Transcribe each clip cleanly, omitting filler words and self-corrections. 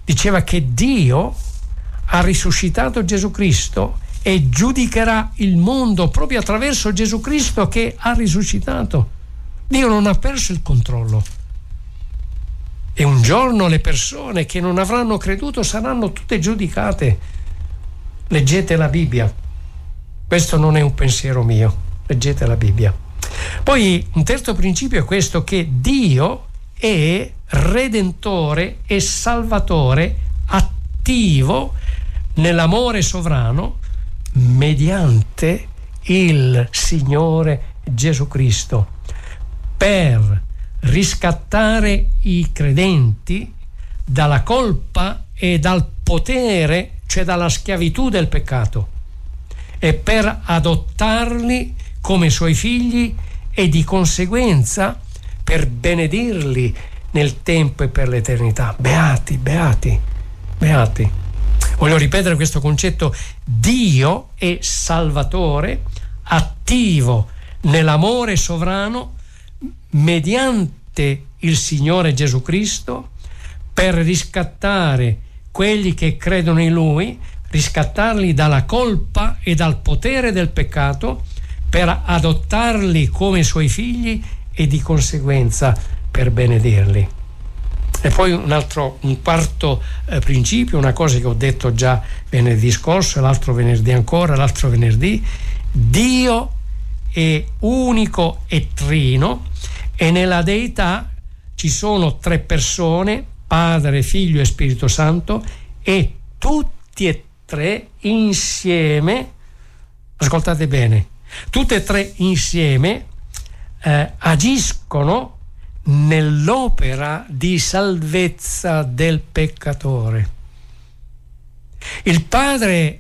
diceva che Dio ha risuscitato Gesù Cristo e giudicherà il mondo proprio attraverso Gesù Cristo che ha risuscitato. Dio non ha perso il controllo. E un giorno le persone che non avranno creduto saranno tutte giudicate. Leggete la Bibbia. Questo non è un pensiero mio. Leggete la Bibbia. Poi un terzo principio è questo, che Dio è redentore e salvatore attivo nell'amore sovrano mediante il Signore Gesù Cristo per riscattare i credenti dalla colpa e dal potere, cioè dalla schiavitù del peccato, e per adottarli come suoi figli e di conseguenza per benedirli nel tempo e per l'eternità. Beati, beati, beati. Voglio ripetere questo concetto: Dio è salvatore attivo nell'amore sovrano mediante il Signore Gesù Cristo per riscattare quelli che credono in Lui, riscattarli dalla colpa e dal potere del peccato, per adottarli come suoi figli e di conseguenza per benedirli. E poi un quarto principio, una cosa che ho detto già venerdì scorso, l'altro venerdì ancora, l'altro venerdì: Dio è unico e trino, e nella deità ci sono tre persone, Padre, Figlio e Spirito Santo, e tutti e tre insieme, ascoltate bene, tutte e tre insieme agiscono nell'opera di salvezza del peccatore. Il Padre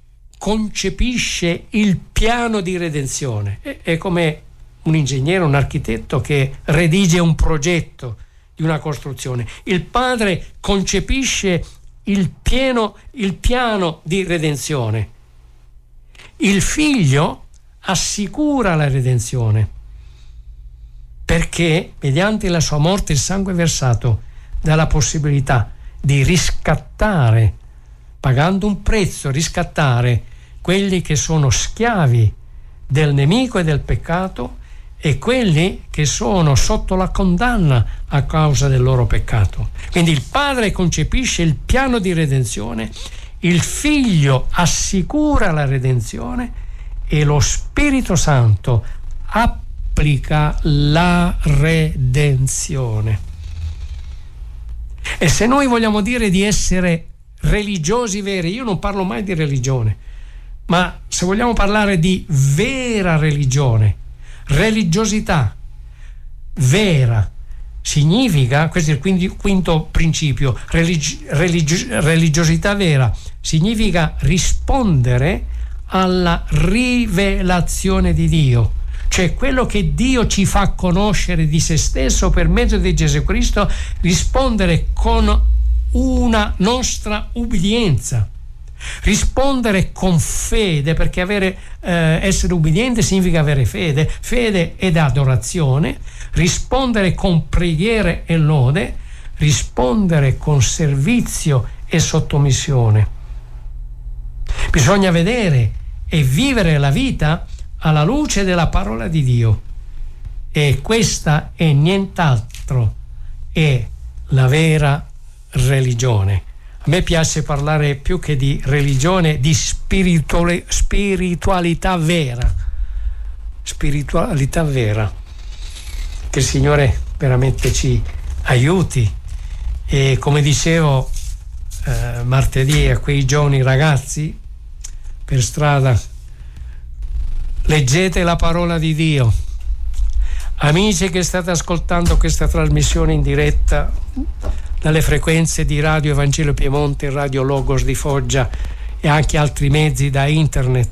concepisce il piano di redenzione, è come un ingegnere, un architetto che redige un progetto di una costruzione. Il Padre concepisce il piano di redenzione. Il Figlio assicura la redenzione, perché mediante la sua morte e il sangue versato dà la possibilità di riscattare, pagando un prezzo, riscattare quelli che sono schiavi del nemico e del peccato e quelli che sono sotto la condanna a causa del loro peccato. Quindi il Padre concepisce il piano di redenzione, il Figlio assicura la redenzione e lo Spirito Santo applica la redenzione. E se noi vogliamo dire di essere religiosi veri, io non parlo mai di religione, ma se vogliamo parlare di vera religione, religiosità vera, significa, questo è il quinto principio, religiosità vera significa rispondere alla rivelazione di Dio, cioè quello che Dio ci fa conoscere di se stesso per mezzo di Gesù Cristo, rispondere con una nostra ubbidienza, rispondere con fede, perché essere ubbidiente significa avere fede ed adorazione, rispondere con preghiere e lode, rispondere con servizio e sottomissione. Bisogna vedere e vivere la vita alla luce della parola di Dio, e questa è nient'altro, è la vera religione. A me piace parlare più che di religione, di spiritualità vera. Spiritualità vera. Che il Signore veramente ci aiuti. E come dicevo martedì a quei giovani ragazzi per strada: leggete la parola di Dio. Amici che state ascoltando questa trasmissione in diretta dalle frequenze di Radio Evangelo Piemonte, Radio Logos di Foggia e anche altri mezzi da internet,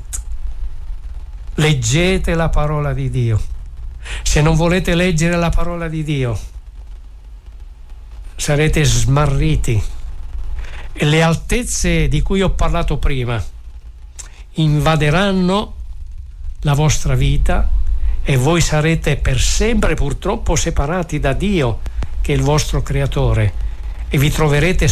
leggete la parola di Dio. Se non volete leggere la parola di Dio, sarete smarriti e le altezze di cui ho parlato prima invaderanno la vostra vita e voi sarete per sempre purtroppo separati da Dio, che è il vostro creatore, e vi troverete